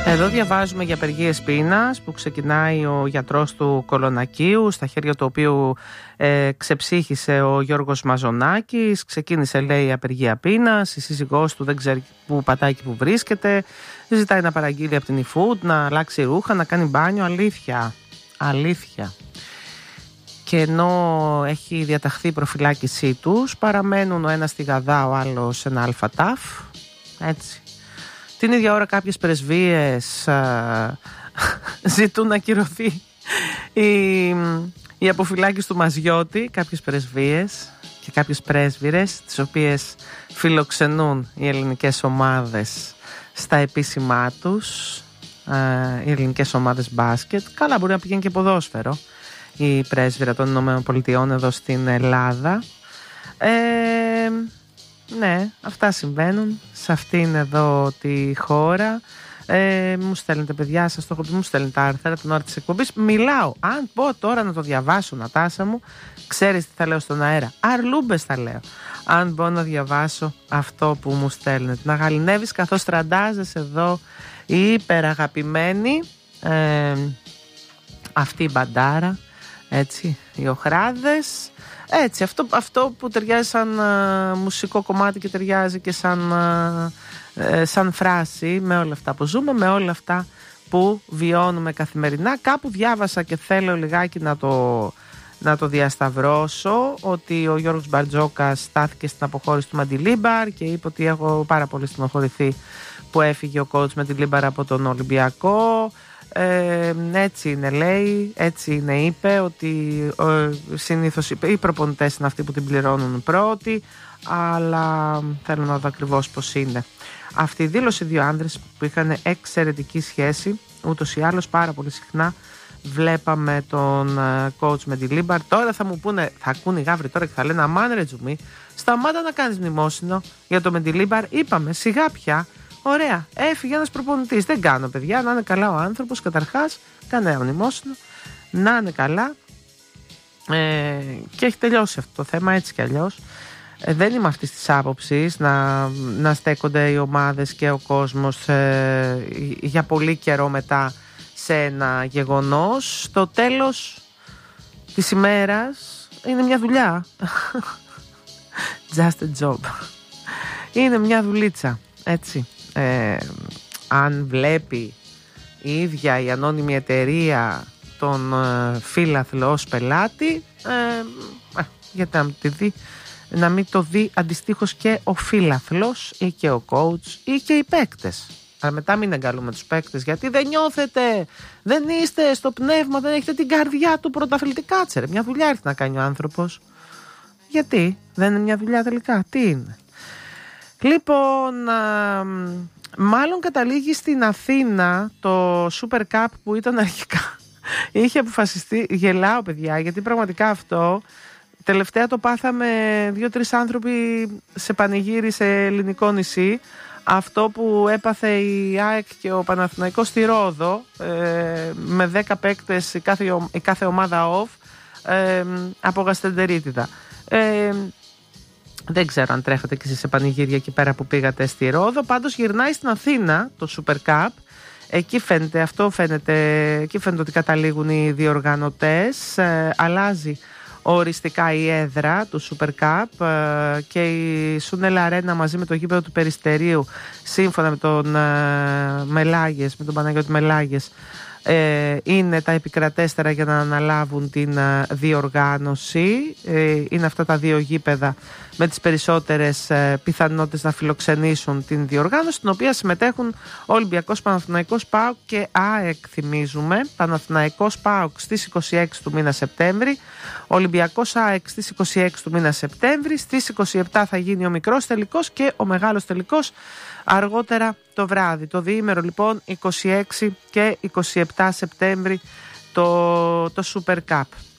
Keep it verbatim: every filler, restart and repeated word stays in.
Εδώ διαβάζουμε για απεργίες πείνας που ξεκινάει ο γιατρός του Κολονακίου, στα χέρια του οποίου ε, ξεψύχησε ο Γιώργος Μαζονάκης. Ξεκίνησε, λέει, η απεργία πείνας. Η σύζυγός του δεν ξέρει που πατάει και που βρίσκεται. Ζητάει να παραγγείλει από την eFood, να αλλάξει ρούχα, να κάνει μπάνιο. Αλήθεια. Αλήθεια. Και ενώ έχει διαταχθεί η προφυλάκησή τους, παραμένουν ο ένας στη Γαδά, ο άλλος σε ένα αλφατάφ. Έτσι. Την ίδια ώρα κάποιες πρεσβείες α, ζητούν να ακυρωθεί η, η αποφυλάκηση του Μαζιώτη. Κάποιες πρεσβείες και κάποιες πρέσβυρες, τις οποίες φιλοξενούν οι ελληνικές ομάδες στα επίσημά τους, α, οι ελληνικές ομάδες μπάσκετ. Καλά, μπορεί να πηγαίνει και ποδόσφαιρο η πρέσβυρα των Ηνωμένων Πολιτειών εδώ στην Ελλάδα. Ε, ναι, αυτά συμβαίνουν σε αυτήν εδώ τη χώρα. Ε, μου στέλνετε, παιδιά, σας το έχω πει, μου στέλνετε άρθρα την ώρα της εκπομπής. Μιλάω, αν πω τώρα να το διαβάσω, Νατάσα μου, ξέρεις τι θα λέω στον αέρα? Αρλούμπες θα λέω. Αν μπορώ να διαβάσω αυτό που μου στέλνετε. Να γαλινεύεις καθώς τραντάζεσαι εδώ η υπεραγαπημένη ε, αυτή η μπαντάρα, έτσι, οι οχράδες. Έτσι, αυτό, αυτό που ταιριάζει σαν α, μουσικό κομμάτι και ταιριάζει και σαν, α, ε, σαν φράση με όλα αυτά που ζούμε, με όλα αυτά που βιώνουμε καθημερινά. Κάπου διάβασα και θέλω λιγάκι να το, να το διασταυρώσω, ότι ο Γιώργος Μπαρτζόκας στάθηκε στην αποχώρηση του Μεντιλίμπαρ και είπε ότι έχω πάρα πολύ στενοχωρηθεί που έφυγε ο coach Μεντιλίμπαρ από τον Ολυμπιακό. Ε, έτσι είναι, λέει, έτσι είναι, είπε ότι ε, συνήθως οι προπονητές είναι αυτοί που την πληρώνουν πρώτοι, αλλά θέλω να δω ακριβώς πως είναι. Αυτή η δήλωση, δύο άνδρες που είχαν εξαιρετική σχέση, ούτως ή άλλως πάρα πολύ συχνά βλέπαμε τον coach Μεντιλίμπαρ. Τώρα θα μου πούνε, θα ακούνε οι γάβροι τώρα και θα λένε αμάν ρε Τζουμί, σταμάτα να κάνεις μνημόσυνο για το Μεντιλίμπαρ. Είπαμε σιγά πια. Ωραία, έφυγε ένας προπονητής. Δεν κάνω, παιδιά, να είναι καλά ο άνθρωπος. Καταρχάς, κανένα μνημόσυνο. Να είναι καλά. Ε, και έχει τελειώσει αυτό το θέμα, έτσι κι αλλιώς. Ε, δεν είμαι αυτής της άποψης να, να στέκονται οι ομάδες και ο κόσμος ε, για πολύ καιρό μετά σε ένα γεγονός. Το τέλος της ημέρας είναι μια δουλειά. Just a job. Είναι μια δουλίτσα, έτσι. Ε, αν βλέπει η ίδια η ανώνυμη εταιρεία τον ε, φίλαθλο ως πελάτη, ε, ε, γιατί να μην, τη δει, να μην το δει αντιστοίχως και ο φίλαθλος ή και ο coach ή και οι παίκτες. Αλλά μετά μην εγκαλούμε τους παίκτες, γιατί δεν νιώθετε, δεν είστε στο πνεύμα, δεν έχετε την καρδιά του πρωταθλητικά. Κάτσερε, μια δουλειά έρθει να κάνει ο άνθρωπος. Γιατί δεν είναι μια δουλειά τελικά, τι είναι? Λοιπόν, α, μάλλον καταλήγει στην Αθήνα το Super Cup που ήταν αρχικά. Είχε αποφασιστεί, γελάω παιδιά, γιατί πραγματικά αυτό τελευταία το πάθαμε δύο-τρεις άνθρωποι σε πανηγύρι σε ελληνικό νησί. Αυτό που έπαθε η ΑΕΚ και ο Παναθηναϊκός στη Ρόδο, ε, με δέκα παίκτες η κάθε, η κάθε ομάδα off, ε, από γαστεντερίτιδα. Ε, Δεν ξέρω αν τρέχατε και εσείς σε πανηγύρια εκεί πέρα που πήγατε στη Ρόδο. Πάντως γυρνάει στην Αθήνα το Super Cup. Εκεί φαίνεται, αυτό φαίνεται, εκεί φαίνεται ότι καταλήγουν οι διοργανωτές. Ε, αλλάζει οριστικά η έδρα του Super Cup ε, και η Σούνελα Αρένα μαζί με το γήπεδο του Περιστερίου, σύμφωνα με τον ε, Μελάγες, με τον Παναγιώτη Μελάγες, Ε, είναι τα επικρατέστερα για να αναλάβουν την ε, διοργάνωση. Ε, είναι αυτά τα δύο γήπεδα με τις περισσότερες ε, πιθανότητες να φιλοξενήσουν την διοργάνωση, στην οποία συμμετέχουν Ολυμπιακός, Παναθηναϊκός, ΠΑΟΚ και ΑΕΚ, θυμίζουμε. Παναθηναϊκός, ΠΑΟΚ στις είκοσι έξι του μήνα Σεπτέμβρη, Ολυμπιακός, ΑΕΚ στις είκοσι έξι του μήνα Σεπτέμβρη. Στις είκοσι επτά θα γίνει ο μικρός τελικός και ο μεγάλος τελικός αργότερα το βράδυ. Το διήμερο λοιπόν είκοσι έξι και είκοσι επτά Σεπτέμβρη το, το Super Cup.